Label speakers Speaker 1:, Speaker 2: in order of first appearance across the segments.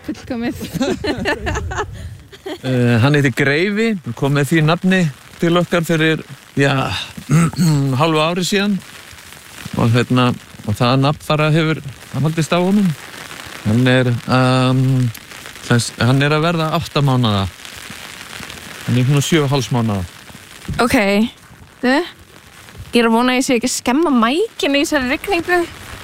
Speaker 1: fullkomið.
Speaker 2: Hann heitir Greifi, kom með því nafni til okkar fyrir, hálfu ári síðan. Og það nafn bara hefur haldist á honum. Hann er að verða 8 mánaða. Hann er 7,5 mánaða.
Speaker 1: Ok, ég er að vona að ég sé ekki að skemma mækinn í þessari rigningu.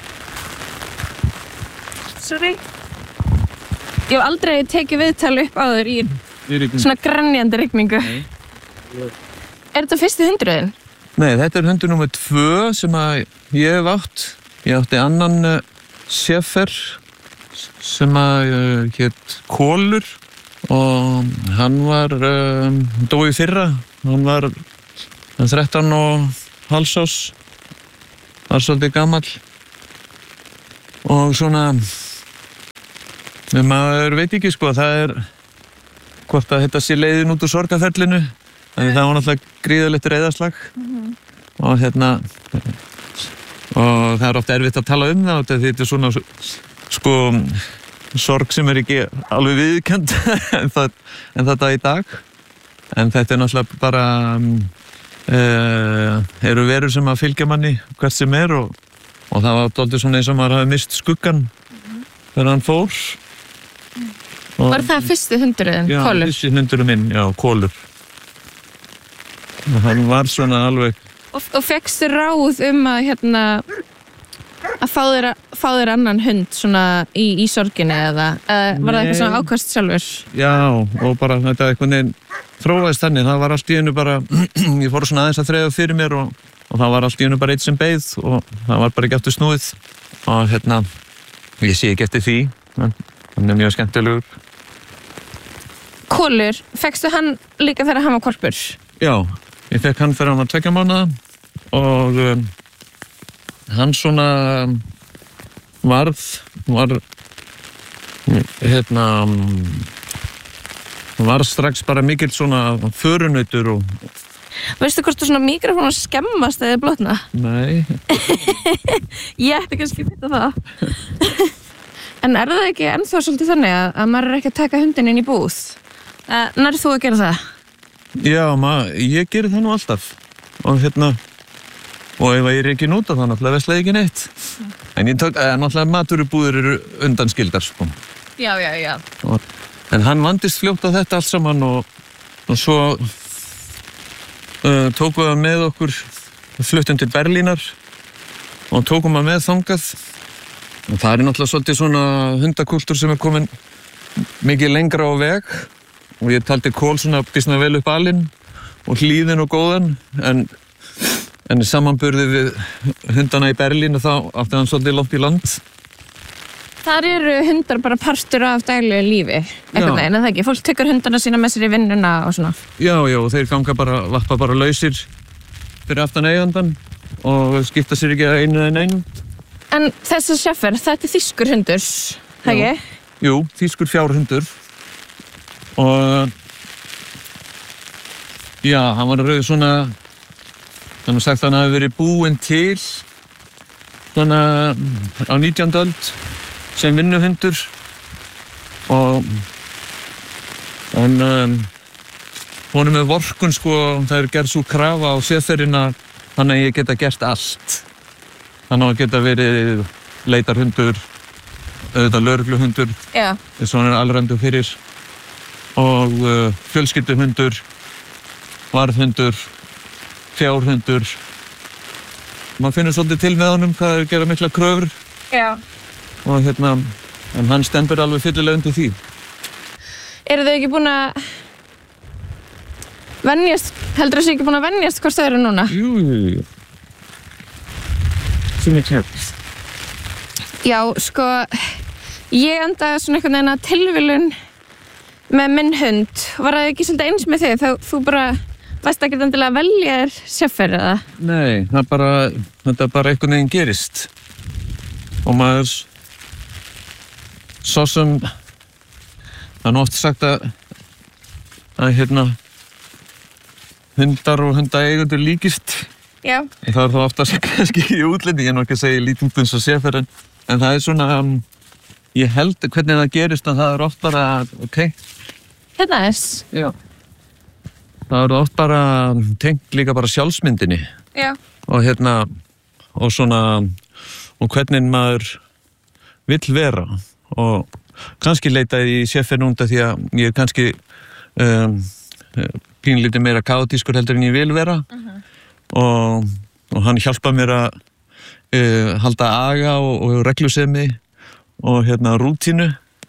Speaker 1: Sorry. Ég hef aldrei tekið viðtal upp áður í svona grenjandi rigningu.
Speaker 2: Nei.
Speaker 1: Er þetta fyrsti hundurinn?
Speaker 2: Nei, þetta er hundur númer 2 sem að ég hef átt. Ég átti annan Schäfer sem að hét Kolur og hann var dó í fyrra. Hann var 13 og hálfs árs, var svolítið gamall og svona maður veit ekki sko, það er hvort að þetta sé leiðin út úr sorgarferlinu, þannig það var náttúrulega gríðarlegt reiðarslag og og það er oft erfitt að tala um það, þetta er svona sko sorg sem er ekki alveg viðurkennd en þetta í dag, en þetta er náttúrulega bara eru verur sem að fylgja manni hvert sem er og það var dálítið svona eins og maður hafi mist skuggan þegar hann fór.
Speaker 1: Var það fyrsti hundurinn, Kolur?
Speaker 2: Já, fyrsti hundurinn minn, Kolur. Og hann var svona alveg...
Speaker 1: Og fékkstu ráð að fá þér annan hund svona í sorginni eða var það eitthvað svona ákvæmst sjálfur? Já,
Speaker 2: og bara þetta einhvern veginn þróaðist þannig, það var allt í einu bara, ég fór svona aðeins að þreifa fyrir mér og það var allt í einu bara eitt sem beið og það var bara ekki aftur snúið og ég sé ekki eftir því, hann er mjög skemmtilegur.
Speaker 1: Kolur, fékkstu hann líka þegar hann var hvolpur?
Speaker 2: Já, ég fekk hann þegar hann var 2 mánaða og hann svona var strax bara mikill svona förunautur og...
Speaker 1: Veistu hvort þú svona mikrofón að skemmast eða blotna?
Speaker 2: Nei.
Speaker 1: Ég ætti kannski að vita það. En er það ekki ennþá svolítið þannig að maður er ekki að taka hundinn inn í búð? Nærð þú að gera það?
Speaker 2: Já, ég geri það nú alltaf. Og og ef ég er ekki nota þá náttúrulega veslaði ekki neitt. En ég tók, náttúrulega maturubúður eru undanskildar, sko.
Speaker 1: Já.
Speaker 2: En hann vandist fljótt á þetta allt saman og svo tókum við með okkur, fluttum til Berlínar og tókum við með þangað. Og það er náttúrulega svolítið svona hundakúltúr sem er komin mikið lengra á veg og ég taldi Kól svona býsna vel upp alinn og hlýðin og góðan en í samanburði við hundana í Berlín og þá átti hann svolítið langt í land.
Speaker 1: Þar eru hundar bara partur af daglegu lífi, einhvern veginn, en það ekki? Fólk tekur hundana sína með sér í vinnuna og svona.
Speaker 2: Já, og þeir vappa bara lausir fyrir aftan eigandann og skipta sér ekki að einu en einu.
Speaker 1: En þessi Schäfer, þetta er þýskur hundur, það ekki?
Speaker 2: Jú, þýskur fjárhundur og hann var rauð svona, þannig að sagt hann hafi verið búinn til svona á 19. öld sem vinnuhundur og honum með vorkun sko, það er gerð svo krafa á Schäferina þannig að ég geta gert allt. Þannig að geta verið leitarhundur, auðvitað lögregluhundur, þess að hann er alræmdur fyrir og fjölskylduhundur, varðhundur, fjárhundur. Man finnur svolítið til með honum hvað er að gera mikla kröfur.
Speaker 1: Já.
Speaker 2: Og en hann stendur alveg fyllilega undir því.
Speaker 1: Eru þau ekki búin að venjast, heldur þú ekki búin að venjast hvort þau eru núna?
Speaker 2: Jú. Sem ég kemst.
Speaker 1: Já, sko, ég endaði svona einhvern veginn að tilviljun með minn hund. Var það ekki svolítið eins með þig þegar þú bara varst ekkert endilega að velja þér Schäfer eða?
Speaker 2: Nei, þetta bara einhvern veginn gerist. Og maður svo sem það er nú oft sagt að hundar og hundaeigendur líkist.
Speaker 1: Já.
Speaker 2: Það er þá oftast kannski í útliti, ég er nú ekki að segja lítið eins og Schäfer en það er svona Ég held hvernig það gerist að það oft bara,
Speaker 1: Hérna
Speaker 2: Já. Það oft bara tengt líka bara sjálfsmyndinni.
Speaker 1: Já.
Speaker 2: Og og svona, og hvernig maður vill vera. Og kannski leitaði í Schäfer núnda því að ég kannski pínlítið meira kaotískur heldur en ég vil vera. Og hann hjálpaði mér að halda aga og reglusemi og rútínu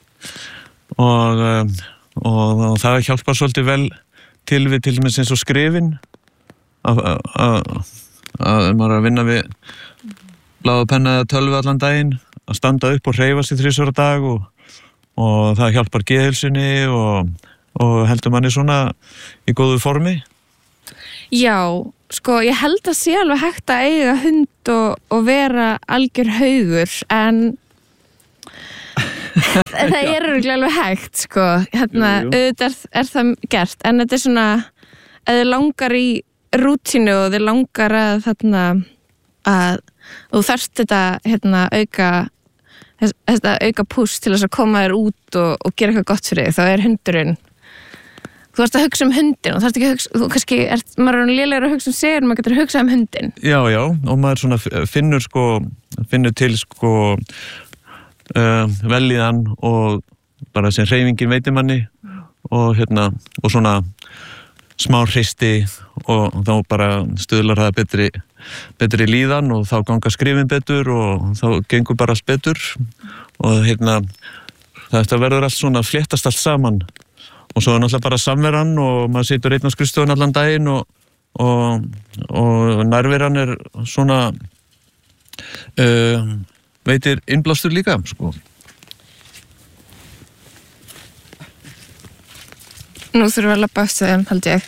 Speaker 2: og það hjálpar svolítið vel til við til dæmis eins og skrifin að maður að vinna við blað og penna eða tölvu allan daginn, að standa upp og hreyfa sig 3 á dag og það hjálpar geðheilsunni og heldur manni svona í góðu formi.
Speaker 1: Já, sko, ég held að sé alveg hægt að eiga hund og vera algjör haugur, en það örugglega alveg hægt, sko. Auðvitað er það gert, en þetta svona, ef þið langar í rútínu og þið langar að að þú þarft þetta auka púst til þess að koma þér út og gera eitthvað gott fyrir þig, þá hundurinn. Þú ert að hugsa hundin og þarft ekki að hugsa, þú kannski maður lélegur að hugsa sigur, maður getur að hugsa hundin.
Speaker 2: Já, og maður svona finnur til velíðan og bara sem hreyfingin veitir manni og og svona smá hristi og þá bara stuðlar það betri líðan og þá ganga skrifin betur og þá gengur bara allt betur og þetta verður allt svona fléttast allt saman og svo náttúrulega bara samveran og maður situr einn á skrifstofun allan daginn og nærveran svona veitir innblástur líka, sko.
Speaker 1: Nú þurfum við að labba eftir þeim, held ég.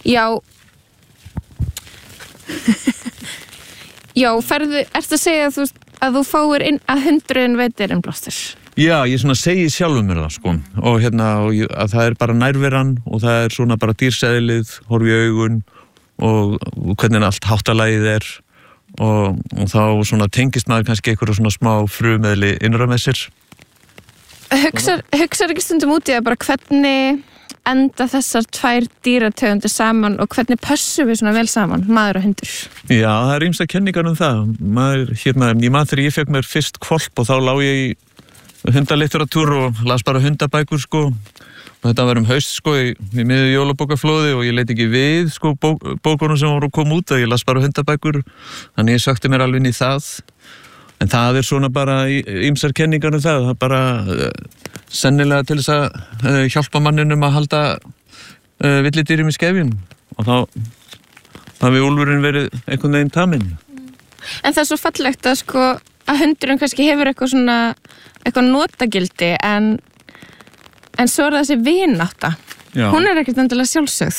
Speaker 1: Já, ertu að segja að þú fáir að hundurinn veitir innblástur?
Speaker 2: Já, ég svona segi sjálfum mér það, sko. Og að það bara nærveran og það svona bara dýrsæðilið, horfi í augun og hvernig allt háttalagið og þá svona tengist maður kannski einhverju svona smá frumeðli innra með sér.
Speaker 1: Hugsar ekki stundum út í að bara hvernig enda þessar 2 dýrategundir saman og hvernig pössum við svona vel saman, maður og hundur? Já,
Speaker 2: það ýmsar kenningar það. Ég man þegar ég fekk mér fyrst hvolp og þá lá ég í hundalitteratúr og las bara hundabækur, sko. Og þetta var haust, sko, í miðju jólabókaflóði og ég leit ekki við, sko, bókunum sem voru að koma út og ég las bara hundabækur. Þannig ég sökti mér alveg inn í það. En það svona bara ýmsar kenningar það. Það bara sennilega til þess að hjálpa manninum að halda villidýrum í skefjum. Og þá hafi úlfurinn verið einhvern veginn taminn.
Speaker 1: En það svo fallegt að, sko, að hundurinn kannski hefur eitthvað notagildi, en svo þessi vinátta.
Speaker 2: Já.
Speaker 1: Hún ekkert endilega sjálfsögð.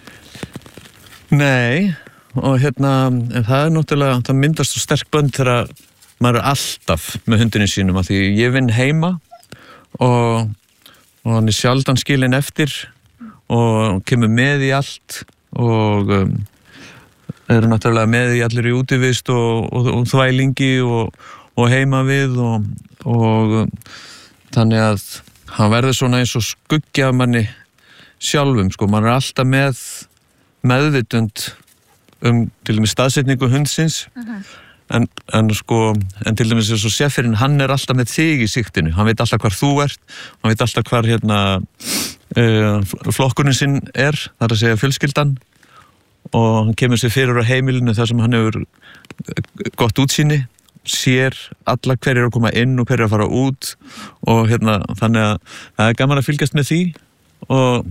Speaker 2: Nei, og en það náttúrulega, það myndast svo sterk bönd þegar maður alltaf með hundinni sínum, af því ég vinn heima og hann sjaldan skilinn eftir og kemur með í allt og náttúrulega með í allir í útivist og þvælingi og heima við og þannig að hann verður svona eins og skuggi af manni sjálfum, sko. Man alltaf með meðvitund til dæmis staðsetningu hundsins, en til dæmis eins og Schäferinn, hann alltaf með þig í sigtinu. Hann veit alltaf hvar þú ert, hann veit alltaf hvar flokkurinn sinn það að segja fjölskyldan, og hann kemur sér fyrir á heimilinu þar sem hann hefur gott útsýni, sér alla hverjir að koma inn og hverjir að fara út og þannig að það gaman að fylgjast með því og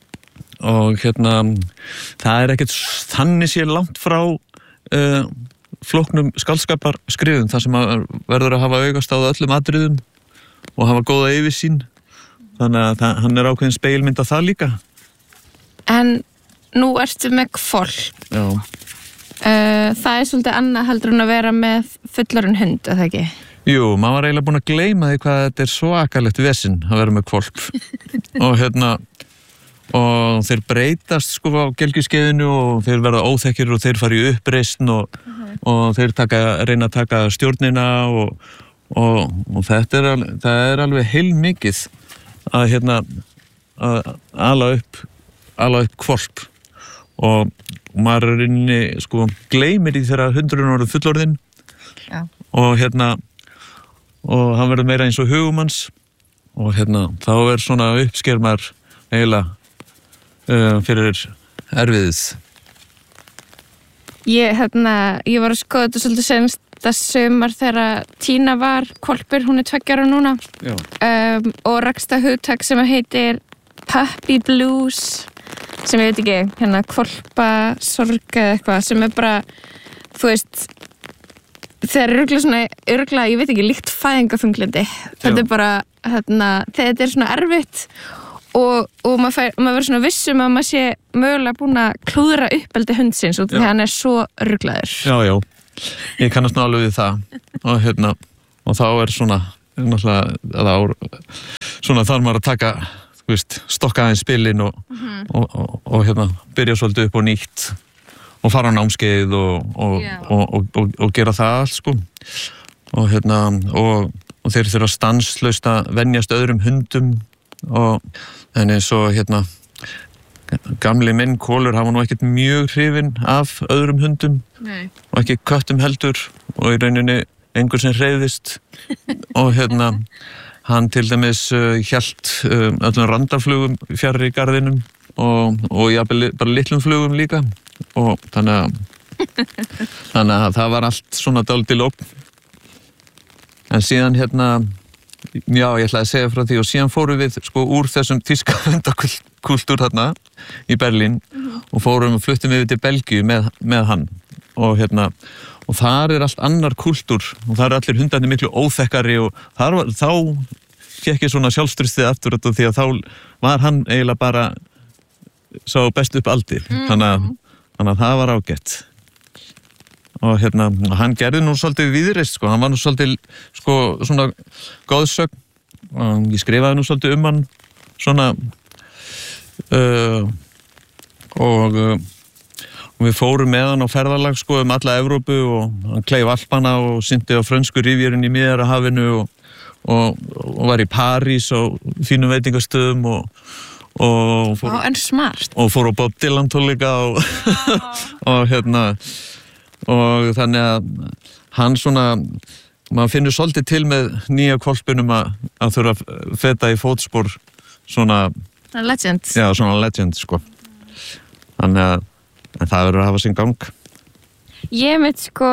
Speaker 2: það ekkert þannig sér langt frá flóknum skáldskapar skrifum, þar sem maður verður að hafa augast á öllum atriðum og hafa góða yfirsýn, þannig að hann ákveðin spegilmynd af það líka.
Speaker 1: En nú ertu með hvolp.
Speaker 2: Já.
Speaker 1: Það svolítið annað heldur en að vera með fullorðinn hund, eða ekki?
Speaker 2: Jú, maður var eiginlega búin að gleyma því hvað þetta svakalegt vesinn að vera með hvolp og þeir breytast, sko, á gelgjuskeiðinu og þeir verða óþekkir og þeir fara í uppreisn og þeir reyna að taka stjórnina og það er alveg heilmikið að að ala upp hvolp og maður er inni sko gleymir í þegar hundurinn orðið fullorðinn og og hann verður meira eins og hugumanns og þá er svona uppsker maður eiginlega fyrir erfiðið.
Speaker 1: Ég var að skoða þetta svolítið senst það sumar þegar Tína var hvolpur, hún er 2 ára núna og rakst það hugtak sem heitir puppy blues sem ég veit ekki, hvolpa sorg eða eitthvað sem er bara, þú veist það er örugglega, ég veit ekki, líkt fæðingarþunglyndi. Þetta er bara, þetta er svona erfitt og maður verður svona vissum að maður sé mögulega búin að klúðra uppeldi hundsins út því hann er svo ruglaður.
Speaker 2: Já, ég kannast nú alveg við það og þá er svona náttúrulega svona þarf maður að taka, þú veist, stokka aðeins spilin og byrja svolítið upp og nýtt og fara á námskeið og gera það allt sko og þeir þurfa stanslaust að venjast öðrum hundum og þannig svo gamli minn Kolur, hann var nú ekkert mjög hrifinn af öðrum hundum og ekki köttum heldur og í rauninni einhver sem hreyfðist og hann til dæmis hélt öllum randarflugum fjarri í garðinum og jafnvel bara litlum flugum líka og þannig að það var allt svona dálítil ógn en síðan já, ég ætlaði að segja frá því og síðan fórum við sko úr þessum þýska hundakúltúr þarna í Berlín og fluttum við til Belgíu með hann og þar er allt annar kúltúr og þar er allir hundarnir miklu óþekkari og þá fékk ég svona sjálfstrustið aftur því að þá var hann eiginlega bara sá best upp aldir þannig að það var ágætt og hann gerði nú svolítið víðreist sko, hann var nú svolítið sko svona góðsögn og ég skrifaði nú svolítið hann svona og við fórum með hann á ferðalag sko alla Evrópu og hann kleif Alpana og synti á frönsku rifjörinn í Miðjarðarhafinu og var í París á fínum veitingastöðum og fór,
Speaker 1: en smart
Speaker 2: og fór á Bob Dylan tónleika og þannig að hann svona maður finnur svolítið til með nýja hvolpinum að þurfa að feta í fótspor svona
Speaker 1: legend.
Speaker 2: Já, svona legend sko þannig að það verður að hafa sinn gang.
Speaker 1: Ég veit sko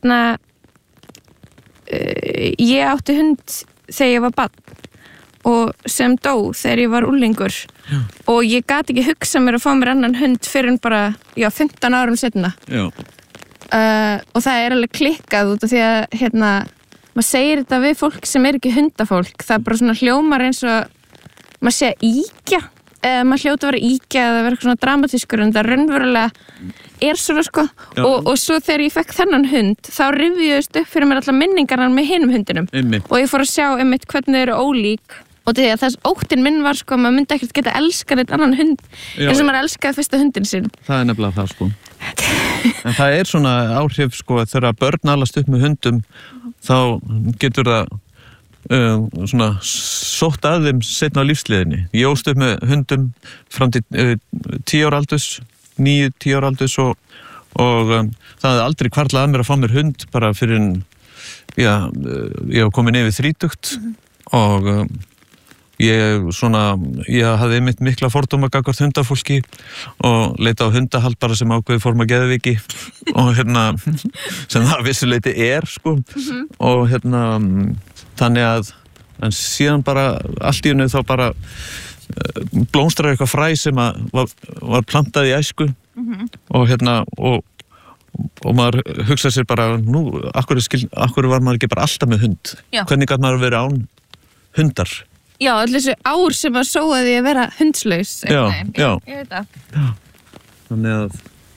Speaker 1: ég átti hund þegar ég var barn og sem dó þegar ég var unglingur og ég gat ekki hugsað mér að fá mér annan hund fyrir bara 15 árum seinna.
Speaker 2: Já.
Speaker 1: Og það er alveg klikkað út af því að maður segir þetta við fólk sem er ekki hundafólk, það er bara svona hljómar eins og maður sé að íkja eða maður hljóta að vera íkja eða vera svona dramatískur en það raunverulega er svona sko og svo þegar ég fekk þennan hund þá rifjuðust upp fyrir mér allar minningarnar með hinum hundinum og ég fór að sjá hvernig þeir eru ólík og því að þess óttinn minn var sko maður myndi ekkert geta elskað eitt annan hund eins og maður elskaði fyrsta hundin sinn.
Speaker 2: Það er nefnilega það sko en það er svona áhrif sko þegar börn alast upp með hundum þá getur það svona sótt að þeim seinna á lífsleiðinni. Ég ólst upp með hundum fram til 10 ára aldurs 9-10 ára aldurs og það hefði aldrei hvarflað að mér að fá mér hund bara fyrir ég var komin yfir 30 og ég hafði einmitt mikla fordóma gagnvart hundafólki og leita á hundahald bara sem ákveði forma geðveiki og sem það vissuleiti er sko og þannig að en síðan bara allt í einu þá bara blómstrar eitthvað fræ sem var plantað í æsku og maður hugsaði sér bara nú, akkur var maður ekki bara alltaf með hund? Já. Hvernig gat maður verið án hundar?
Speaker 1: Já, allir þessu ár sem að sóaði að vera hundslaus.
Speaker 2: Já.
Speaker 1: Ég veit það.
Speaker 2: Já. Þannig að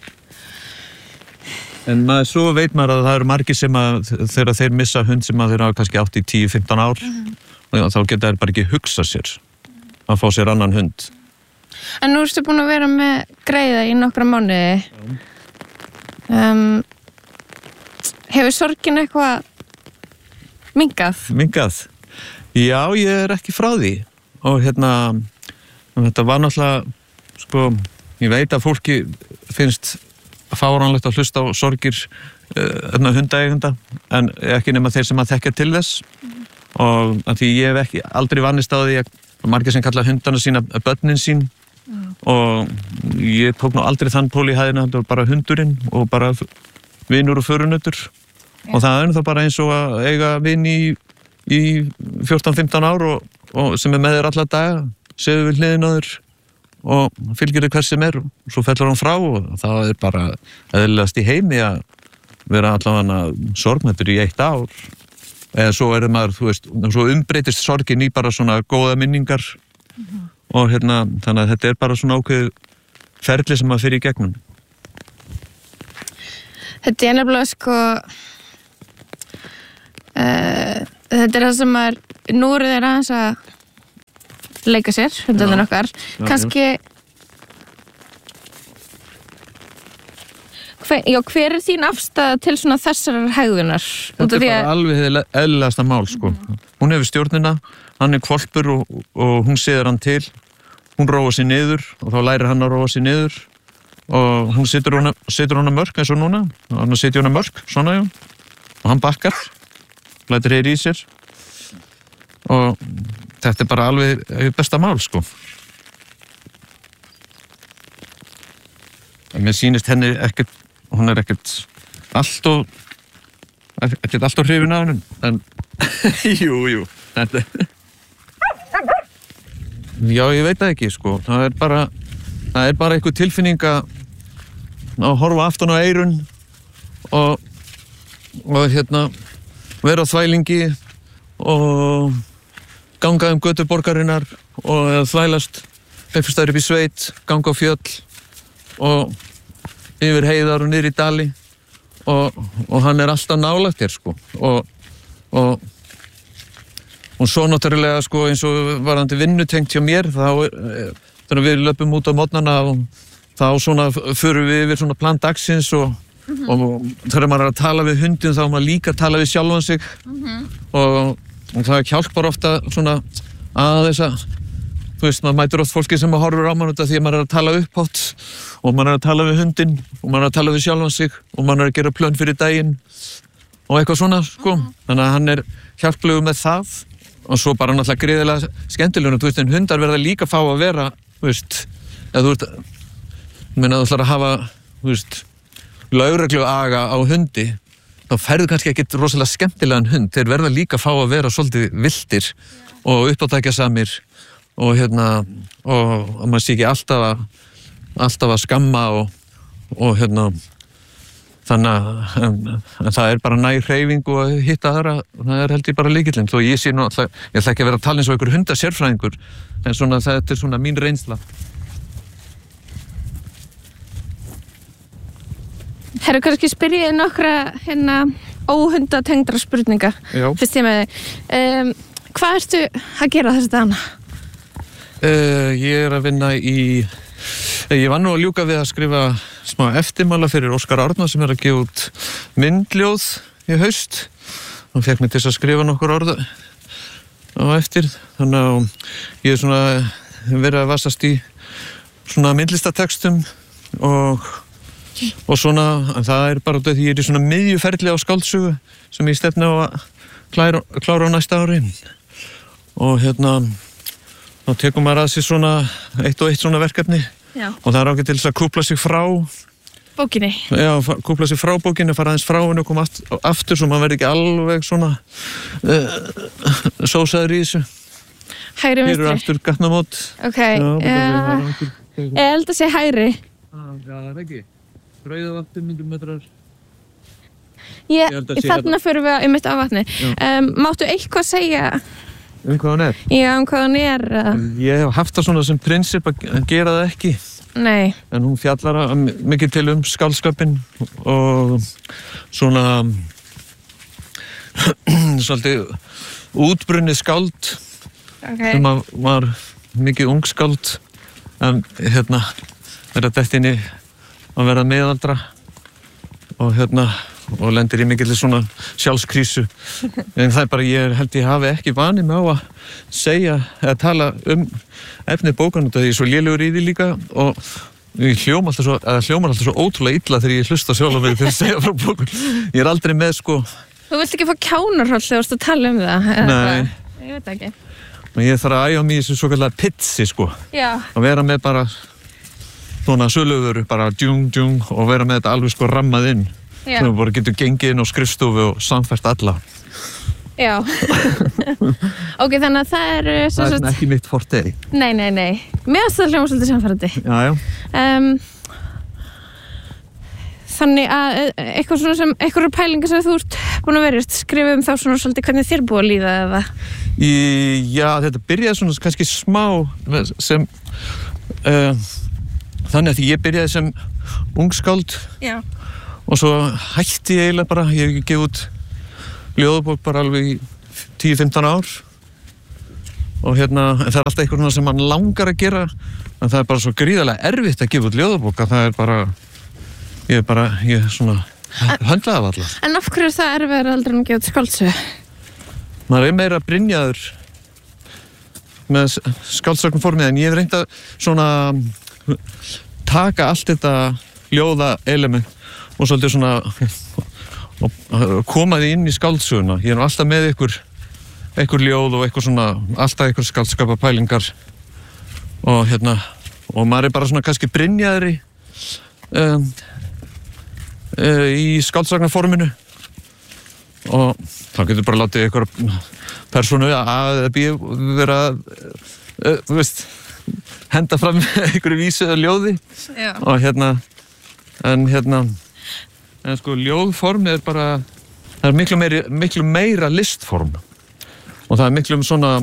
Speaker 2: en svo veit maður að það eru margir sem að þegar þeir missa hund sem að þeir hafa kannski átt í 10-15 ár og þá geta þeir bara ekki hugsað sér að fá sér annan hund.
Speaker 1: En nú ertu búin að vera með greiða í nokkra mánuði. Hefur sorgin eitthvað Minkað?
Speaker 2: Já, ég ekki frá því og þetta var náttúrulega, sko, ég veit að fólki finnst fáránlegt að hlusta á sorgir hundaeigenda en ekki nema þeir sem að þekkja til þess og að því ég hef aldrei vannist á því að margir sem kalla hundana sína börnin sín og ég tók nú aldrei þann pól í hæðina, þetta var bara hundurinn og bara vinur og förunautur og það er þá bara eins og að eiga vin í 14-15 ár og sem með þér alla daga, séu við hliðin á þér og fylgir þér hvers sem og svo fellur hann frá og það er bara eðlilegast í heimi að vera allavega sorgmættur í 1 ár eða svo maður, þú veist, svo umbreytist sorgin í bara svona góða minningar og þannig að þetta er bara svona ákveð ferli sem maður fyrir í gegnum.
Speaker 1: Þetta er nefnilega sko þetta er það sem maður nú eru þeir aðeins að leika sér, hundarnir okkar kannski hver er þín afstaða til svona þessarar hegðunar?
Speaker 2: Þetta er bara alveg eðlilegasta mál sko. Hún hefur stjórnina, hann er hvolpur og hún séður hann til hún róa sér niður og þá lærir hann að róa sér niður og hún setur hana mörk eins og núna og hann setur hana mörk, svona já og hann bakkar, lætur heyri í sér og þetta er bara alveg besta mál sko. En mér sýnist henni ekkert, hún er ekkert alltof hrifin af henni en jú þetta já, ég veit það ekki sko, það er bara einhver tilfinning að horfa aftan á eyrun og vera á þvælingi og ganga götur borgarinnar og þvælast einhvers staðar upp í sveit, ganga á fjöll og yfir heiðar og niður í dali og hann er alltaf nálægt þér sko og svo náttúrulega sko eins og varðandi vinnutengt hjá mér þegar við löpum út á morgnana og þá svona förum við yfir svona plan dagsins og þegar maður er að tala við hundin þá er maður líka að tala við sjálfan sig og það hjálpar ofta svona að þessa þú veist, maður mætir oft fólki sem horfir á mann því að maður er að tala upphátt og maður er að tala við hundin og maður er að tala við sjálfan sig og maður er að gera plön fyrir daginn og eitthvað svona sko þannig að hann er hjálplegur með það og svo bara náttúrulega gríðilega skemmtilegur þú veist, en hundar verða líka fá að vera þú veist, eða þú veist þú ætlar að hafa, þú veist lögregluaga á hundi þá færðu kannski ekkert rosalega skemmtilegan hund þeir verða líka fá að vera svolítið viltir og uppátækjasamir og og maður sé ekki alltaf að skamma og þannig að það er bara næg hreyfing og að hitta aðra, það er held ég bara lykillinn þó ég sé nú alltaf, ég ætla ekki að vera að tala eins og einhver hundasérfræðingur en svona þetta er svona mín reynsla.
Speaker 1: Herru, kannski spyrja nokkra óhundatengdra spurninga fyrst ég með þig. Hvað ertu að gera þessi dagana?
Speaker 2: Ég er að vinna ég var nú að ljúka við að skrifa smá eftirmála fyrir Óskar Árna sem er að gefa út myndljóð í haust. Hann fékk mig til að skrifa nokkur orð á eftir. Þannig að ég er svona verið að vasast í svona myndlistatextum og svona, en það er bara því ég er í svona miðjuferli á skáldsögu sem ég stefni á að klára á næsta ári. Og þá tekur maður að sér svona eitt og eitt svona verkefni. Já. Og það er ágætt til þess að kúpla sig frá
Speaker 1: bókinni.
Speaker 2: Já, kúpla sig frá bókinni, fara aðeins frá henni og koma aftur svo maður verði ekki alveg svona sósaður í þessu.
Speaker 1: Hægri vinstri.
Speaker 2: Hér eru aftur gatnamót.
Speaker 1: Ok, ég held að sé hægri.
Speaker 2: Já, það er ekki. Rauðavatn, 500 metrar.
Speaker 1: Þarna förum við mitt á vatni. Máttu eitthvað segja
Speaker 2: hvað hann er?
Speaker 1: Já, hvað hann er.
Speaker 2: Ég hef haft það svona sem prinsip að gera það ekki.
Speaker 1: Nei.
Speaker 2: En hún fjallar mikið til skáldskapinn og svona svolítið útbrunnið skáld sem var mikið ung skáld en vera dettinni að vera meðaldra og og lendir í mikilli svona sjálfskrísu. En það bara, ég held ég hafi ekki vanið mig á að segja eða tala efnið bókanna, það ég svo lélegur í því líka og ég hljómar alltaf svo ótrúlega illa þegar ég hlusta sjálf á mig til að segja frá bókun. Ég aldrei með sko.
Speaker 1: Þú vilt ekki fá kjánarhroll þegar þú ert að tala það?
Speaker 2: Nei.
Speaker 1: Ég veit ekki.
Speaker 2: Ég þarf að æfa mig í þessu svo kallar pitsi sko.
Speaker 1: Já.
Speaker 2: Að vera með bara svona söluvöru, bara djung og vera með þetta alveg sko rammað inn.
Speaker 1: Já.
Speaker 2: Sem bara getur gengið inn á skrifstofu og samfært alla.
Speaker 1: Já. Ok, þannig að það er...
Speaker 2: Það er ekki mitt forte.
Speaker 1: Nei. Mér finnst það hljóma svolítið samfærandi.
Speaker 2: Já.
Speaker 1: Þannig að eitthvað svona sem, eitthvað pælingar sem þú ert búin að vera, skrifa þá svona svolítið hvernig þér búið að líða eða?
Speaker 2: Já, þetta byrjaði svona kannski smá sem... Þannig að ég byrjaði sem ungskáld. Já. Og svo hætti ég eiginlega bara, ég hef ekki gefið út ljóðabók bara alveg í 10-15 ár. Og en það er alltaf eitthvað sem mann langar að gera, en það er bara svo gríðarlega erfitt að gefa út ljóðabók að það er bara, ég svona höndlaði af allar. En
Speaker 1: af hverju er það erfiðar aldrei að gefa út skáldsögu?
Speaker 2: Maður er meira brynjaður með skáldsögnformið, en ég hef reynt að svona taka allt þetta ljóða element og svolítið svona og koma því inn í skáldsöguna. Ég er alltaf með einhver ljóð og eitthvað svona, alltaf einhver skáldskapa pælingar og og maður er bara svona kannski brynjaðri í skáldsagnaforminu og þá getur bara látið einhver persónu að vera þú veist henda fram einhverju vísu eða ljóði. Já. Og en sko ljóðform er bara, það er miklu meira listform og það er miklu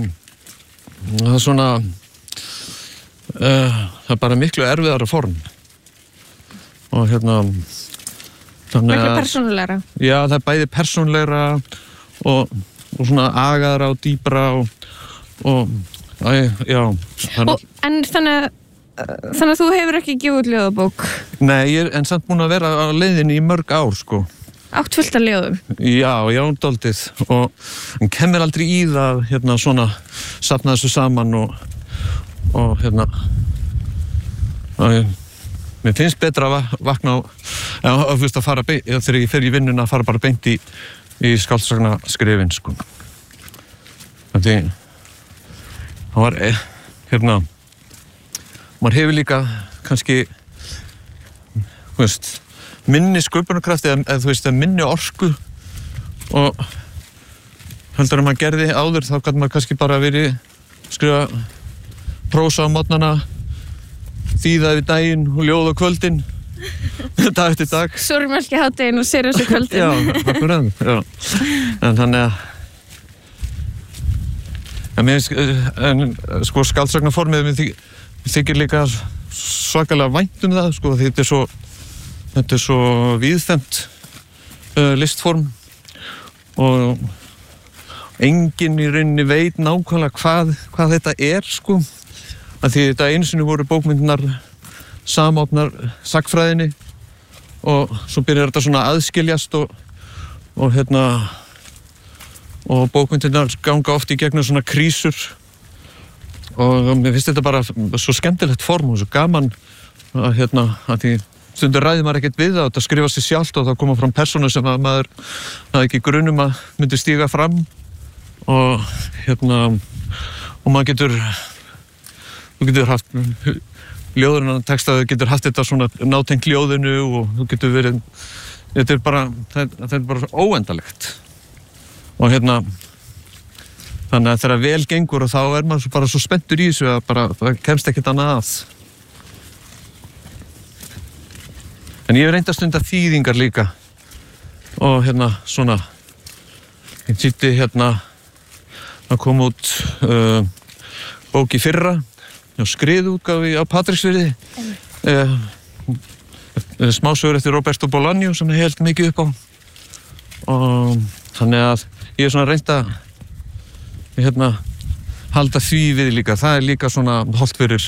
Speaker 2: það er bara miklu erfiðara form og
Speaker 1: miklu persónulegra.
Speaker 2: Já, það er bæði persónulegra og svona agaðra og dýpra og já.
Speaker 1: En þannig að þú hefur ekki gefið út ljóðabók?
Speaker 2: Nei, ég er samt búin að vera á leiðinni í mörg ár, sko.
Speaker 1: Átt fullt af ljóðum?
Speaker 2: Já, dálítið. En kemur aldrei í það, svona, safna þessu saman og mér finnst betra að vakna að fara þegar ég fer í vinnuna að fara bara beint í skáldsagna-skrifin, sko. Þannig það var, maður hefur líka kannski, minni sköpunarkrafti eða minni orku og heldur að maður gerði áður þá gat maður kannski bara skrifa prósa á morgnana, þýða yfir daginn og ljóð á kvöldin dag eftir dag.
Speaker 1: Súrmjólk í hádeginu og Sirius á kvöldin.
Speaker 2: Já, akkurat, já. En þannig að sko skáldsagnaformið mér þykir líka svakalega vænt það, sko, því þetta er svo víðfemt listform og enginn í rauninni veit nákvæmlega hvað þetta er, sko, að því þetta einu sinni voru bókmyndirnar samofnar sagnfræðinni og svo byrjar þetta svona aðskiljast og bókmyndirnar ganga oft í gegnum svona krísur og mér finnst þetta bara svo skemmtilegt form og svo gaman að því stundur ræði maður ekkert við það og þetta skrifa sig sjálft og það koma fram persónu sem að maður hafði ekki grunum að myndi stíga fram og og maður getur haft ljóðurinn að texta, þú getur haft þetta svona nátengt ljóðinu og þú getur verið þetta er bara óendalegt og þannig að þegar vel gengur og þá er maður bara svo spenntur í þessu að bara það kemst ekkert annað að. En ég hef reynt að stunda þýðingar líka og svona ég týtti að koma út bók í fyrra skriðútgáfi á Patreksfirði smásögur eftir Roberto Bolaño sem ég held mikið upp á og þannig að ég er svona reynt að halda því við líka. Það er líka svona hollt fyrir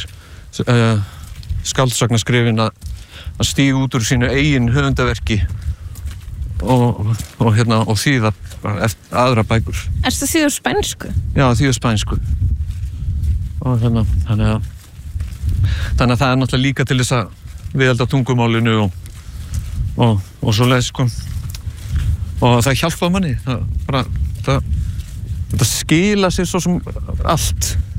Speaker 2: skáldsagnarskrifin að stíga út úr sínu eigin höfundaverki og þýða aðra bækur.
Speaker 1: Ertu þýður spænsku?
Speaker 2: Já, þýður spænsku. Og þannig að það er náttúrulega líka til þess að viðhalda tungumálinu og svoleiðis, sko. Og það hjálpa manni. Þetta skila sér svo sem allt.